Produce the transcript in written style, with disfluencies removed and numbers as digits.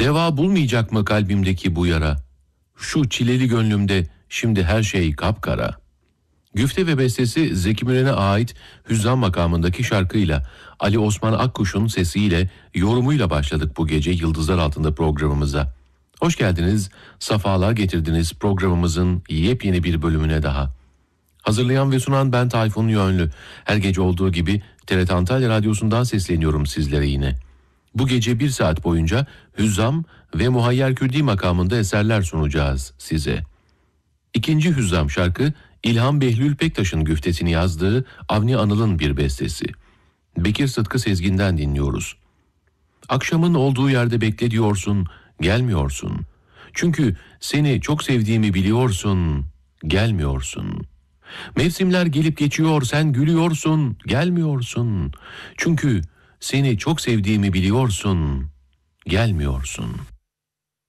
Deva bulmayacak mı kalbimdeki bu yara? Şu çileli gönlümde şimdi her şey kapkara. Güfte ve bestesi Zeki Müren'e ait Hüzzam makamındaki şarkıyla, Ali Osman Akkuş'un sesiyle, yorumuyla başladık bu gece Yıldızlar Altında programımıza. Hoş geldiniz, safalar getirdiniz programımızın yepyeni bir bölümüne daha. Hazırlayan ve sunan ben Tayfun Yönlü. Her gece olduğu gibi TRT Antalya Radyosu'ndan sesleniyorum sizlere yine. Bu gece 1 saat boyunca Hüzzam ve Muhayyer Kürdi makamında eserler sunacağız size. İkinci Hüzzam şarkı İlhan Behlül Pektaş'ın güftesini yazdığı Avni Anıl'ın bir bestesi. Bekir Sıtkı Sezgin'den dinliyoruz. Akşamın olduğu yerde bekle diyorsun, gelmiyorsun. Çünkü seni çok sevdiğimi biliyorsun, gelmiyorsun. Mevsimler gelip geçiyor, sen gülüyorsun, gelmiyorsun. Çünkü seni çok sevdiğimi biliyorsun, gelmiyorsun.